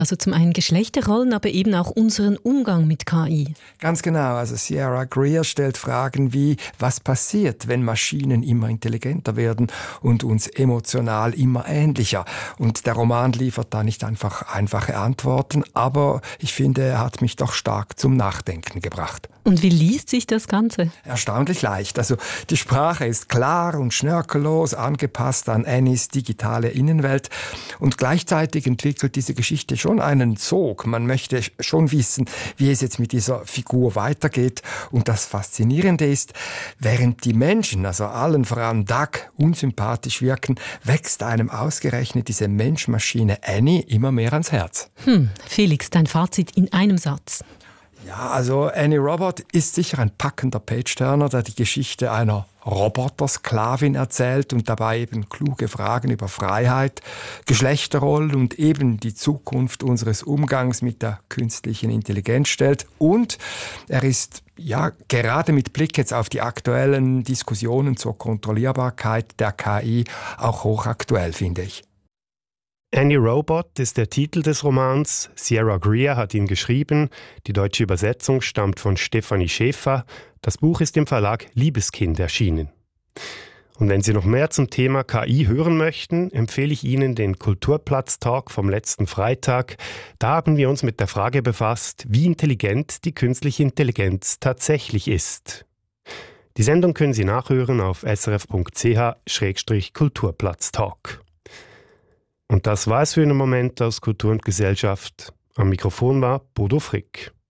Also zum einen Geschlechterrollen, aber eben auch unseren Umgang mit KI. Ganz genau. Also Sierra Greer stellt Fragen wie, was passiert, wenn Maschinen immer intelligenter werden und uns emotional immer ähnlicher? Und der Roman liefert da nicht einfach einfache Antworten, aber ich finde, er hat mich doch stark zum Nachdenken gebracht. Und wie liest sich das Ganze? Erstaunlich leicht. Also die Sprache ist klar und schnörkellos, angepasst an Annies digitale Innenwelt. Und gleichzeitig entwickelt diese Geschichte schon einen Sog. Man möchte schon wissen, wie es jetzt mit dieser Figur weitergeht. Und das Faszinierende ist, während die Menschen, also allen voran Doug, unsympathisch wirken, wächst einem ausgerechnet diese Mensch-Maschine Annie immer mehr ans Herz. Felix, dein Fazit in einem Satz. Ja, also Annie Robert ist sicher ein packender Page-Turner, der die Geschichte einer Robotersklavin erzählt und dabei eben kluge Fragen über Freiheit, Geschlechterrollen und eben die Zukunft unseres Umgangs mit der künstlichen Intelligenz stellt. Und er ist ja gerade mit Blick jetzt auf die aktuellen Diskussionen zur Kontrollierbarkeit der KI auch hochaktuell, finde ich. Annie Robot ist der Titel des Romans. Sierra Greer hat ihn geschrieben. Die deutsche Übersetzung stammt von Stefanie Schäfer. Das Buch ist im Verlag Liebeskind erschienen. Und wenn Sie noch mehr zum Thema KI hören möchten, empfehle ich Ihnen den Kulturplatz-Talk vom letzten Freitag. Da haben wir uns mit der Frage befasst, wie intelligent die künstliche Intelligenz tatsächlich ist. Die Sendung können Sie nachhören auf srf.ch/Kulturplatz-Talk. Und das war es für einen Moment aus Kultur und Gesellschaft. Am Mikrofon war Bodo Frick.